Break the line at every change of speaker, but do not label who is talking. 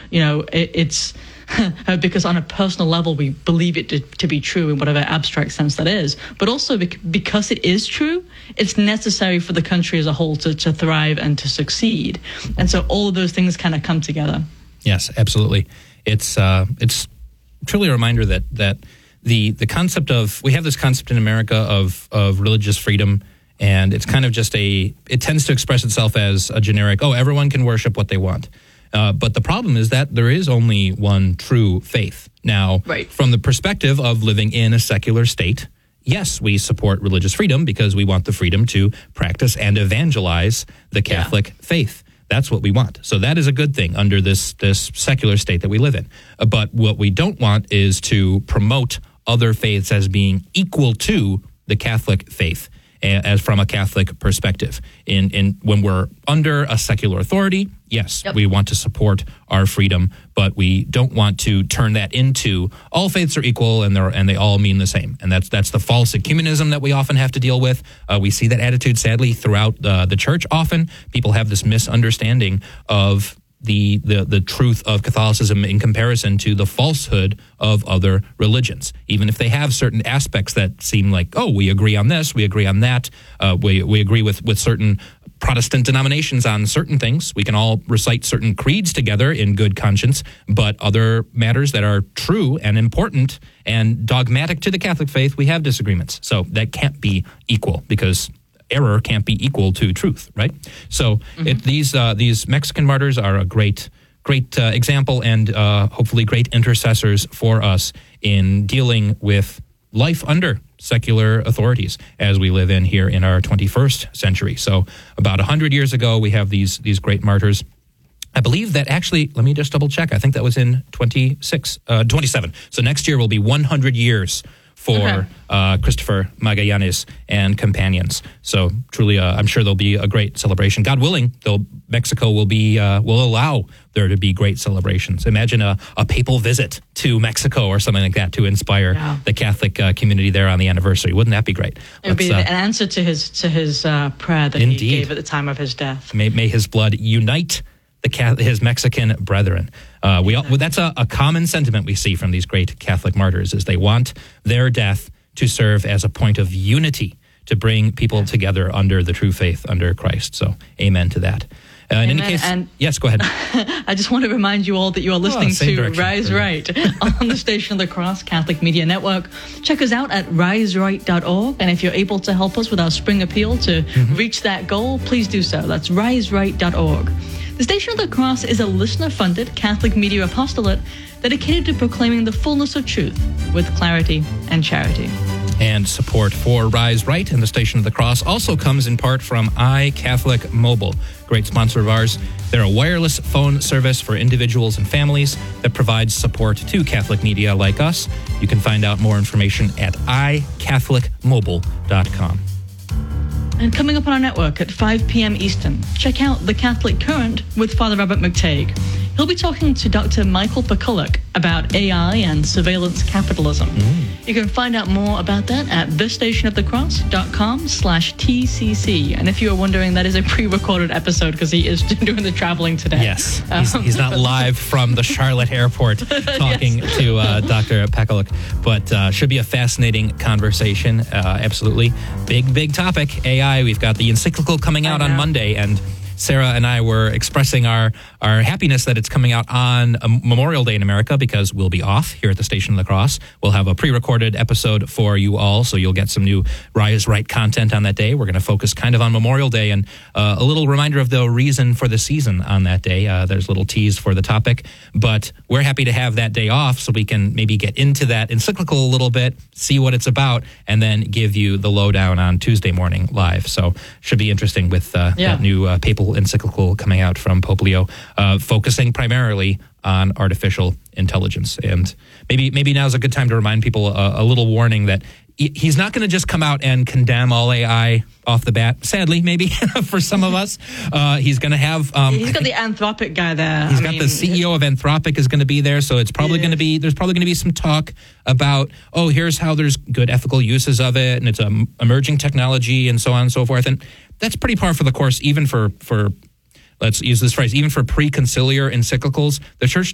it's because on a personal level, we believe it to be true in whatever abstract sense that is. But also because it is true, it's necessary for the country as a whole to thrive and to succeed. And so all of those things kind of come together.
Yes, absolutely. It's truly a reminder that the concept of, we have this concept in America of religious freedom, and it's kind of just it tends to express itself as a generic, everyone can worship what they want. But the problem is that there is only one true faith. Now,
right.
From the perspective of living in a secular state, yes, we support religious freedom because we want the freedom to practice and evangelize the Catholic faith. That's what we want. So that is a good thing under this secular state that we live in. But what we don't want is to promote other faiths as being equal to the Catholic faith, as from a Catholic perspective. In when we're under a secular authority, yes, we want to support our freedom, but we don't want to turn that into all faiths are equal and they all mean the same. And that's the false ecumenism that we often have to deal with. We see that attitude, sadly, throughout the church. Often people have this misunderstanding of the truth of Catholicism in comparison to the falsehood of other religions. Even if they have certain aspects that seem like, we agree on this, we agree on that, we agree with certain Protestant denominations on certain things. We can all recite certain creeds together in good conscience, but other matters that are true and important and dogmatic to the Catholic faith, we have disagreements. So that can't be equal because error can't be equal to truth, right? So these Mexican martyrs are a great example and hopefully great intercessors for us in dealing with life under secular authorities as we live in here in our 21st century. So about 100 years ago, we have these great martyrs. I believe that actually, let me just double check. I think that was in 27. So next year will be 100 years for Christopher Magallanes and companions. So truly, I'm sure there'll be a great celebration. God willing, Mexico will allow there to be great celebrations. Imagine a papal visit to Mexico or something like that to inspire the Catholic community there on the anniversary. Wouldn't that be great?
It would be an answer to his prayer that he gave at the time of his death.
May his blood unite his Mexican brethren. That's a common sentiment we see from these great Catholic martyrs, is they want their death to serve as a point of unity to bring people together under the true faith, under Christ. So amen to that. In any case, yes, go ahead.
I just want to remind you all that you are listening to Rise Right on the Station of the Cross Catholic Media Network. Check us out at riseright.org. And if you're able to help us with our spring appeal to reach that goal, please do so. That's riseright.org. The Station of the Cross is a listener-funded Catholic media apostolate dedicated to proclaiming the fullness of truth with clarity and charity.
And support for Rise Right and the Station of the Cross also comes in part from iCatholic Mobile, great sponsor of ours. They're a wireless phone service for individuals and families that provides support to Catholic media like us. You can find out more information at iCatholicMobile.com.
And coming up on our network at 5 p.m. Eastern, check out The Catholic Current with Father Robert McTague. He'll be talking to Dr. Michael Pakulak about AI and surveillance capitalism. You can find out more about that at thestationofthecross.com/TCC. And if you are wondering, that is a pre-recorded episode because he is doing the traveling today.
Yes, he's not live from the Charlotte airport talking to Dr. Pakulak, but should be a fascinating conversation. Absolutely. Big topic, AI. We've got the encyclical coming out on Monday, and Sarah and I were expressing our happiness that it's coming out on Memorial Day in America because we'll be off here at the Station of the Cross. We'll have a pre-recorded episode for you all, so you'll get some new Rise Right content on that day. We're going to focus kind of on Memorial Day and a little reminder of the reason for the season on that day. There's a little tease for the topic, but we're happy to have that day off so we can maybe get into that encyclical a little bit, see what it's about, and then give you the lowdown on Tuesday morning live. So should be interesting with that new papal encyclical coming out from Pope Leo, focusing primarily on artificial intelligence. And maybe now's a good time to remind people a little warning that he's not going to just come out and condemn all AI off the bat. Sadly, maybe for some of us, he's going to have.
He's got the Anthropic guy there.
He's got the CEO of Anthropic is going to be there, so it's probably going to be. There's probably going to be some talk about, here's how there's good ethical uses of it, and it's an emerging technology, and so on and so forth. And that's pretty par for the course, even for let's use this phrase, even for pre-conciliar encyclicals. The Church